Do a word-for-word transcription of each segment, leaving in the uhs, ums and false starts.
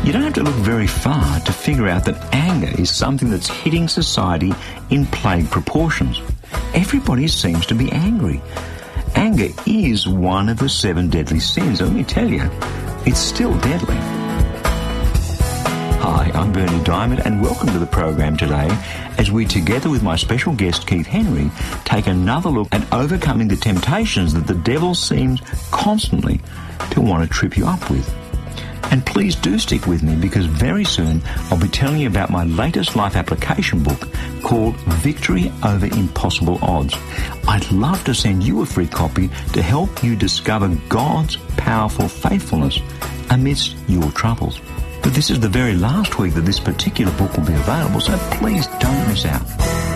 You don't have to look very far to figure out that anger is something that's hitting society in plague proportions. Everybody seems to be angry. Anger is one of the seven deadly sins, and let me tell you, it's still deadly. Hi, I'm Berni Dymet, and welcome to the program today as we, together with my special guest Keith Henry, take another look at overcoming the temptations that the devil seems constantly to want to trip you up with. And please do stick with me, because very soon I'll be telling you about my latest life application book called Victory Over Impossible Odds. I'd love to send you a free copy to help you discover God's powerful faithfulness amidst your troubles. But this is the very last week that this particular book will be available, so please don't miss out.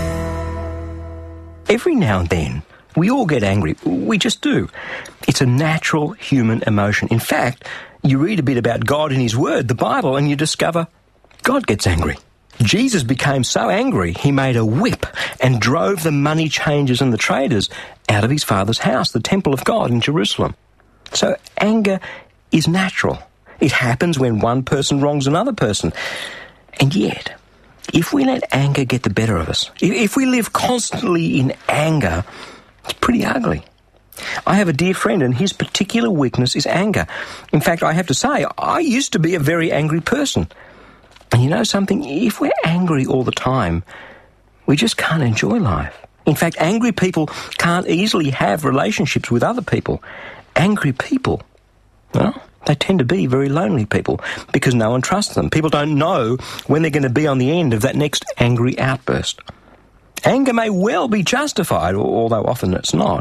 Every now and then, we all get angry. We just do. It's a natural human emotion. In fact, you read a bit about God in His Word, the Bible, and you discover God gets angry. Jesus became so angry, He made a whip and drove the money changers and the traders out of His Father's house, the temple of God in Jerusalem. So anger is natural. It happens when one person wrongs another person. And yet, if we let anger get the better of us, if we live constantly in anger, it's pretty ugly. I have a dear friend, and his particular weakness is anger. In fact, I have to say, I used to be a very angry person. And you know something? If we're angry all the time, we just can't enjoy life. In fact, angry people can't easily have relationships with other people. Angry people, well, they tend to be very lonely people because no one trusts them. People don't know when they're going to be on the end of that next angry outburst. Anger may well be justified, although often it's not.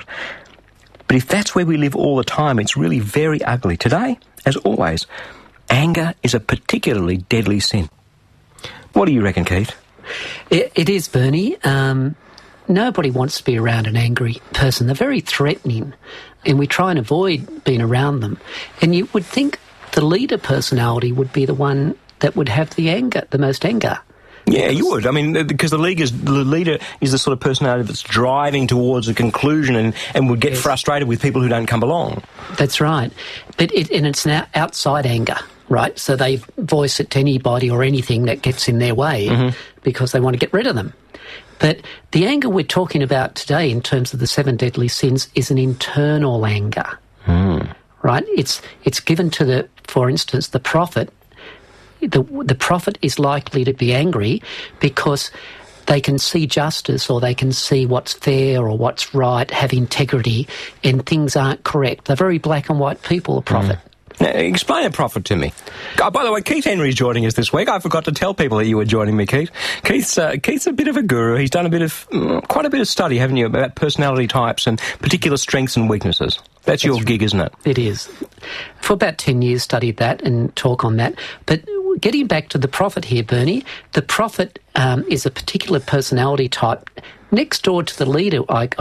But if that's where we live all the time, it's really very ugly. Today, as always, anger is a particularly deadly sin. What do you reckon, Keith? It, it is, Bernie. Um, nobody wants to be around an angry person. They're very threatening, and we try and avoid being around them. And you would think the leader personality would be the one that would have the anger, the most anger. Yeah, you would. I mean, because the, league is, the leader is the sort of personality that's driving towards a conclusion and, and would get yes. frustrated with people who don't come along. That's right. But it, and it's now outside anger, right? So they voice it to anybody or anything that gets in their way mm-hmm. because they want to get rid of them. But the anger we're talking about today in terms of the seven deadly sins is an internal anger, mm. right? It's it's given to the, for instance, the prophet. The, the prophet is likely to be angry because they can see justice or they can see what's fair or what's right, have integrity, and things aren't correct. They're very black and white people, a prophet. Mm. Now, explain a prophet to me. Oh, by the way, Keith Henry's joining us this week. I forgot to tell people that you were joining me, Keith. Keith's, uh, Keith's a bit of a guru. He's done a bit of, mm, quite a bit of study, haven't you, about personality types and particular strengths and weaknesses. That's, That's your gig, isn't it? It is. For about ten years studied that and talk on that. But getting back to the prophet here, Bernie, the prophet um, is a particular personality type next door to the leader, I,